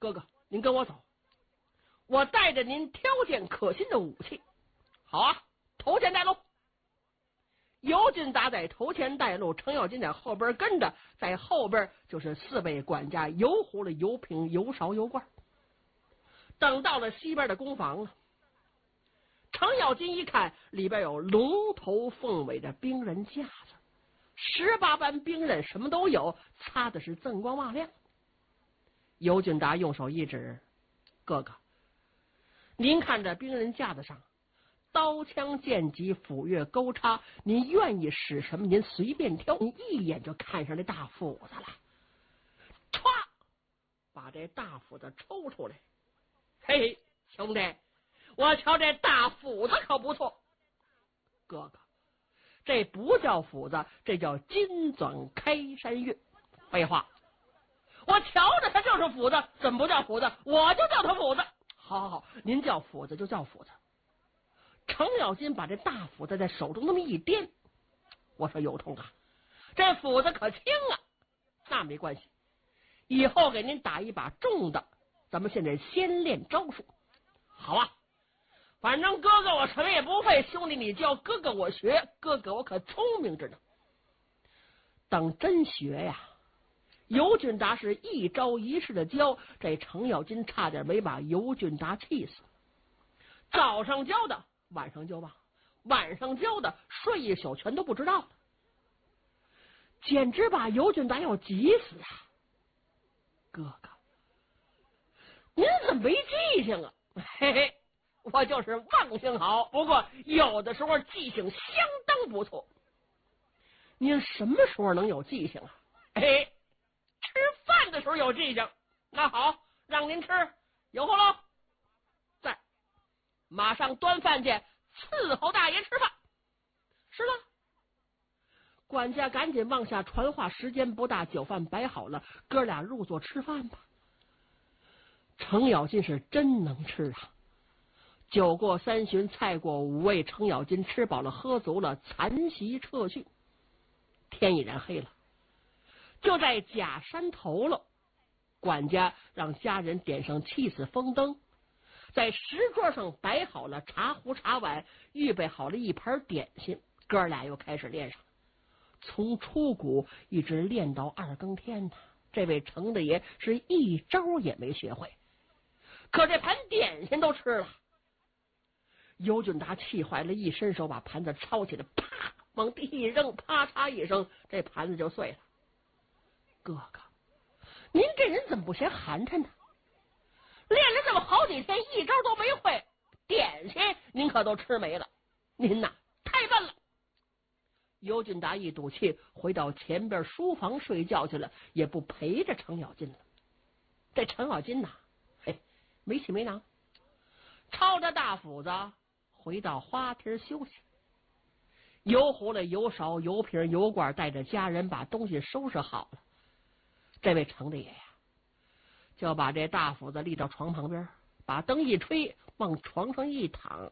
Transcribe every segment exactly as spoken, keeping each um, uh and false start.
哥哥，您跟我走，我带着您挑拣可信的武器。好啊，头前带路。尤俊达在头前带路，程咬金在后边跟着，在后边就是四位管家尤狐狸、尤平、尤韶、尤冠。等到了西边的宫房了，程咬金一看里边有龙头凤尾的兵刃架子，十八般兵刃什么都有，擦的是锃光瓦亮。尤俊达用手一指，哥哥，您看这兵刃架子上刀枪剑戟斧钺钩叉，您愿意使什么您随便挑，您一眼就看上这大斧子了。歘，把这大斧子抽出来。嘿嘿，兄弟，我瞧这大斧子可不错。哥哥，这不叫斧子，这叫金钻开山月。废话，我瞧着它就是斧子，怎么不叫斧子？我就叫它斧子。好好好，您叫斧子就叫斧子。程咬金把这大斧子在手中那么一掂，我说有通啊，这斧子可轻啊。那没关系，以后给您打一把重的，咱们现在先练招数。好啊，反正哥哥我什么也不会，兄弟你教哥哥我学，哥哥我可聪明着呢。等真学呀，尤俊达是一招一式的教，这程咬金差点没把尤俊达气死。早上教的晚上就忘，晚上教的睡一宿全都不知道了，简直把尤俊达要急死啊！哥哥，您怎么没记性啊？嘿嘿，我就是忘性好，不过有的时候记性相当不错。您什么时候能有记性啊？嘿，吃饭的时候有记性。那好，让您吃，有后喽。在，马上端饭去伺候大爷吃饭。是了。管家赶紧往下传话，时间不大，酒饭摆好了，哥俩入座吃饭吧。程咬金是真能吃啊！酒过三巡，菜过五味，程咬金吃饱了喝足了，残席撤去。天已然黑了，就在假山头了，管家让家人点上气死风灯，在石桌上摆好了茶壶茶碗，预备好了一盘点心，哥俩又开始练上，从初鼓一直练到二更天呢。这位程大爷是一招也没学会，可这盘点心都吃了。尤俊达气坏了，一伸手把盘子抄起来，啪往地一扔，啪嚓一声，这盘子就碎了。哥哥，您这人怎么不嫌寒碜呢？练了这么好几天，一招都没会，点心您可都吃没了，您呐太笨了。尤俊达一赌气，回到前边书房睡觉去了，也不陪着程咬金了。这程咬金呐，嘿，没气没囊，抄着大斧子回到花厅休息。尤狐狸、尤韶、尤平、尤冠带着家人把东西收拾好了。这位程大爷呀，就把这大斧子立到床旁边，把灯一吹，往床上一躺，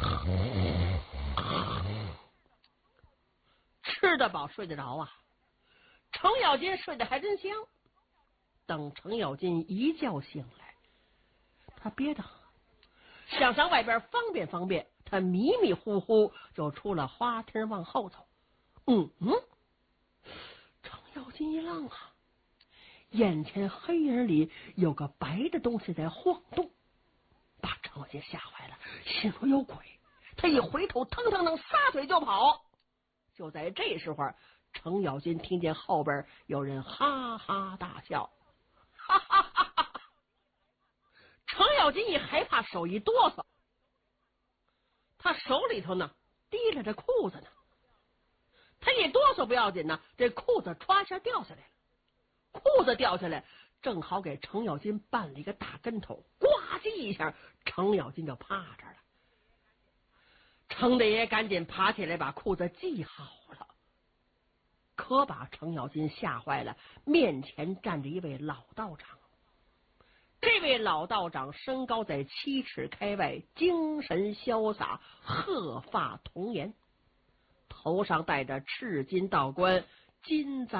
吃得饱睡得着啊。程咬金睡得还真香。等程咬金一觉醒来，他憋得很，想上外边方便方便，他迷迷糊糊就出了花厅往后走。嗯嗯，程咬金一愣啊，眼前黑影里有个白的东西在晃动，把程咬金吓坏了，心说有鬼。他一回头，腾腾腾撒腿就跑。就在这时候，程咬金听见后边有人哈哈大笑，哈哈哈哈！程咬金一害怕，手一哆嗦，他手里头呢提了着裤子呢，他一哆嗦不要紧呢，这裤子歘一下掉下来了，裤子掉下来正好给程咬金绊了一个大跟头，呱唧一下，程咬金就趴这儿了。程大爷赶紧爬起来把裤子系好了，可把程咬金吓坏了，面前站着一位老道长。这位老道长身高在七尺开外，精神潇洒，鹤发童颜，头上戴着赤金道冠，金簪